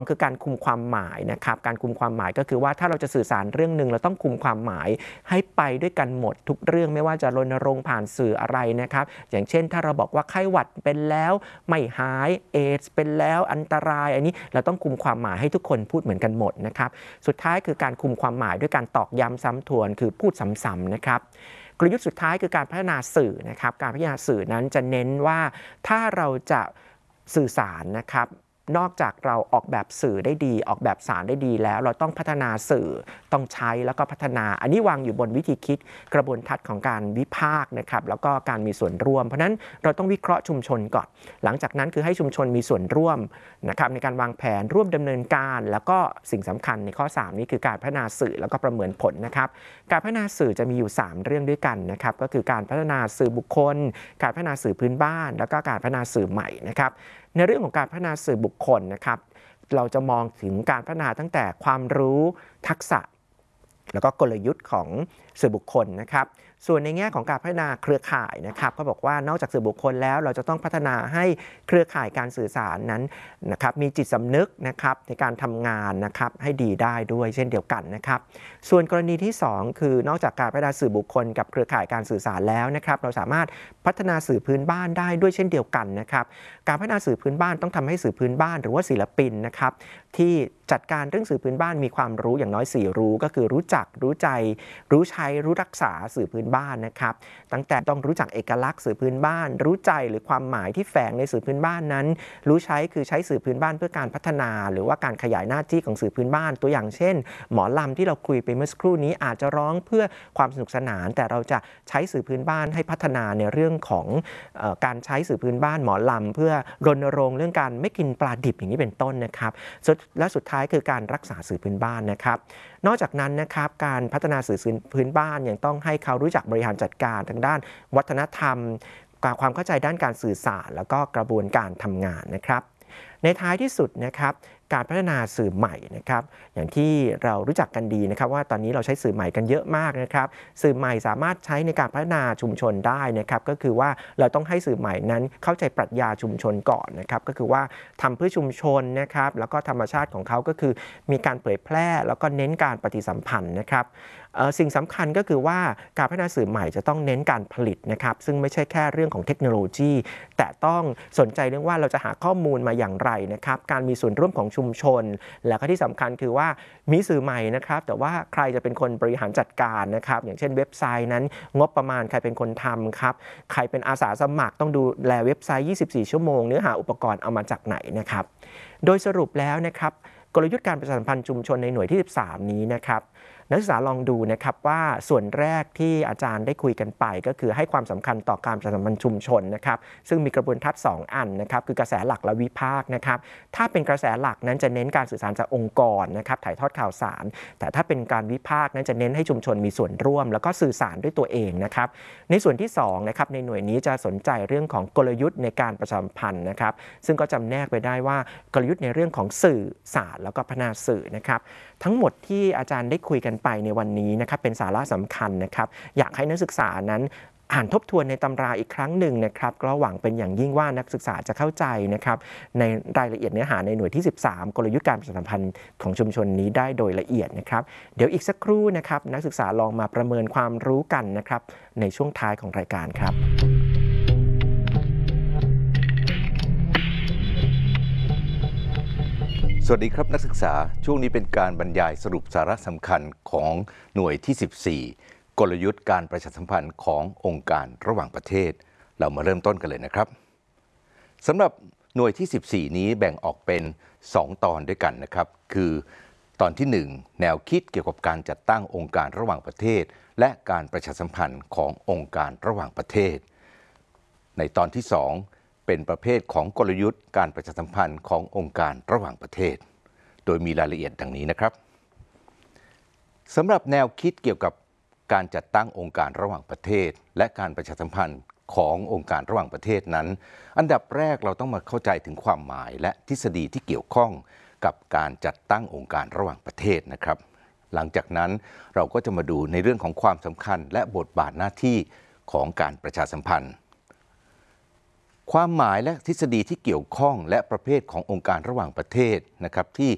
คือการคุมความหมายนะครับการคุมความหมายก็คือว่าถ้าเราจะสื่อสารเรื่องหนึ่งเราต้องคุมความหมายให้ไปด้วยกันหมดทุกเรื่องไม่ว่าจะรณรงค์ผ่านสื่ออะไรนะครับอย่างเช่นถ้าเราบอกว่าไข้หวัดเป็นแล้วไม่หายเอดส์เป็นแล้วอันตรายอันนี้เราต้องคุมความหมายให้ทุกคนพูดเหมือนกันหมดนะครับสุดท้ายคือการคุมความหมายด้วยการตอกย้ำซ้ำทวนคือพูดซ้ำๆนะครับกลยุทธ์สุดท้ายคือการพัฒนาสื่อนะครับการพัฒนาสื่อนั้นจะเน้นว่าถ้าเราจะสื่อสารนะครับนอกจากเราออกแบบสื่อได้ดีออกแบบสารได้ดีแล้วเราต้องพัฒนาสื่อต้องใช้แล้วก็พัฒนาอันนี้วางอยู่บนวิธีคิดกระบวนทัศน์ของการวิพากษ์นะครับแล้วก็การมีส่วนร่วมเพราะนั้นเราต้องวิเคราะห์ชุมชนก่อนหลังจากนั้นคือให้ชุมชนมีส่วนร่วมนะครับในการวางแผนร่วมดำเนินการแล้วก็สิ่งสำคัญในข้อ3นี้คือการพัฒนาสื่อแล้วก็ประเมินผลนะครับการพัฒนาสื่อจะมีอยู่3เรื่องด้วยกันนะครับก็คือการพัฒนาสื่อบุคคลการพัฒนาสื่อพื้นบ้านแล้วก็การพัฒนาสื่อใหม่นะครับในเรื่องของการพัฒนาสื่อบุคคลนะครับเราจะมองถึงการพัฒนาตั้งแต่ความรู้ทักษะแล้วก็กลยุทธ์ของสื่อบุคคลนะครับส่วนในแง่ของการพัฒนาเครือข่ายนะครับก็บอกว่านอกจากสื่อบุคคลแล้วเราจะต้องพัฒนาให้เครือข่ายการสื่อสารนั้นนะครับมีจิตสำนึกนะครับในการทำงานนะครับให้ดีได้ด้วยเช่นเดียวกันนะครับส่วนกรณีที่2คือนอกจากการพัฒนาสื่อบุคคลกับเครือข่ายการสื่อสารแล้วนะครับเราสามารถพัฒนาสื่อพื้นบ้านได้ด้วยเช่นเดียวกันนะครับการพัฒนาสื่อพื้นบ้านต้องทำให้สื่อพื้นบ้านหรือว่าศิลปินนะครับที่จัดการเรื่องสื่อพื้นบ้านมีความรู้อย่างน้อย4รู้ก็คือรู้จักรู้ใจรู้ใช้รู้รักษาสื่อพื้นบ้านนะครับตั้งแต่ต้องรู้จักเอกลักษณ์สื่อพื้นบ้านรู้ใจหรือความหมายที่แฝงในสื่อพื้นบ้านนั้นรู้ใช้คือใช้สื่อพื้นบ้านเพื่อการพัฒนาหรือว่าการขยายหน้าที่ของสื่อพื้นบ้านตัวอย่างเช่นหมอลำที่เราคุยไปเมื่อสักครู่นี้อาจจะร้องเพื่อความสนุกสนานแต่เราจะใช้สื่อพื้นบ้านให้พัฒนาในเรื่องของการใช้สื่อพื้นบ้านหมอลำเพื่อรณรงค์เรื่องการไม่กินปลาดิบอย่างนี้เป็นต้นนะครับและสุดท้ายคือการรักษาสื่อพื้นบ้านนะครับนอกจากนั้นนะครับการพัฒนาสื่อพื้นบ้านยังต้องให้เขารู้จักบริหารจัดการทางด้านวัฒนธรรมความเข้าใจด้านการสื่อสารแล้วก็กระบวนการทำงานนะครับในท้ายที่สุดนะครับการพัฒนาสื่อใหม่นะครับอย่างที่เรารู้จักกันดีนะครับว่าตอนนี้เราใช้สื่อใหม่กันเยอะมากนะครับสื่อใหม่สามารถใช้ในการพัฒนาชุมชนได้นะครับก็คือว่าเราต้องให้สื่อใหม่นั้นเข้าใจปรัชญาชุมชนก่อนนะครับก็คือว่าทำเพื่อชุมชนนะครับแล้วก็ธรรมชาติของเขาก็คือมีการเผยแพร่แล้วก็เน้นการปฏิสัมพันธ์นะครับสิ่งสำคัญก็คือว่าการพัฒนาสื่อใหม่จะต้องเน้นการผลิตนะครับซึ่งไม่ใช่แค่เรื่องของเทคโนโลยีแต่ต้องสนใจเรื่องว่าเราจะหาข้อมูลมาอย่างไรนะครับการมีส่วนร่วมของชุมชนแล้วก็ที่สำคัญคือว่ามีสื่อใหม่นะครับแต่ว่าใครจะเป็นคนบริหารจัดการนะครับอย่างเช่นเว็บไซต์นั้นงบประมาณใครเป็นคนทำครับใครเป็นอาสาสมัครต้องดูแลเว็บไซต์24ชั่วโมงเนื้อหาอุปกรณ์เอามาจากไหนนะครับโดยสรุปแล้วนะครับกลยุทธ์การประชาสัมพันธ์ชุมชนในหน่วยที่13นี้นะครับนักศึกษาลองดูนะครับว่าส่วนแรกที่อาจารย์ได้คุยกันไปก็คือให้ความสำคัญต่อการประชาสัมพันธ์ชุมชนนะครับซึ่งมีกระบวนทัศน์2อันนะครับคือกระแสหลักและวิพากษ์นะครับถ้าเป็นกระแสหลักนั้นจะเน้นการสื่อสารจากองค์กรนะครับถ่ายทอดข่าวสารแต่ถ้าเป็นการวิพากษ์นั้นจะเน้นให้ชุมชนมีส่วนร่วมแล้วก็สื่อสารด้วยตัวเองนะครับในส่วนที่2นะครับในหน่วยนี้จะสนใจเรื่องของกลยุทธ์ในการประชาสัมพันธ์นะครับซึ่งก็จำแนกไปได้ว่ากลยุทธ์ในเรื่องของสื่อสารแล้วก็พัฒนาสื่อนะครับทั้งหมดที่อาจารย์ได้คุยกันไปในวันนี้นะครับเป็นสาระสำคัญนะครับอยากให้นักศึกษานั้นอ่านทบทวนในตำราอีกครั้งหนึ่งนะครับก็หวังเป็นอย่างยิ่งว่านักศึกษาจะเข้าใจนะครับในรายละเอียดเนื้อหาในหน่วยที่13กลยุทธ์การประชาสัมพันธ์ของชุมชนนี้ได้โดยละเอียดนะครับเดี๋ยวอีกสักครู่นะครับนักศึกษาลองมาประเมินความรู้กันนะครับในช่วงท้ายของรายการครับสวัสดีครับนักศึกษาช่วงนี้เป็นการบรรยายสรุปสาระสำคัญของหน่วยที่14กลยุทธ์การประชาสัมพันธ์ขององค์การระหว่างประเทศเรามาเริ่มต้นกันเลยนะครับสำหรับหน่วยที่14นี้แบ่งออกเป็น2ตอนด้วยกันนะครับคือตอนที่1แนวคิดเกี่ยวกับการจัดตั้งองค์การระหว่างประเทศและการประชาสัมพันธ์ขององค์การระหว่างประเทศในตอนที่2เป็นประเภทของกลยุทธ์การประชาสัมพันธ์ขององค์การระหว่างประเทศโดยมีรายละเอียดดังนี้นะครับสำหรับแนวคิดเกี่ยวกับการจัดตั้งองค์การระหว่างประเทศและการประชาสัมพันธ์ขององค์การระหว่างประเทศนั้นอันดับแรกเราต้องมาเข้าใจถึงความหมายและทฤษฎีที่เกี่ยวข้องกับการจัดตั้งองค์การระหว่างประเทศนะครับหลังจากนั้นเราก็จะมาดูในเรื่องของความสำคัญและบทบาทหน้าที่ของการประชาสัมพันธ์ความหมายและทฤษฎีที่เกี่ยวข้องและประเภทขององค์การระหว่างประเทศนะครับที่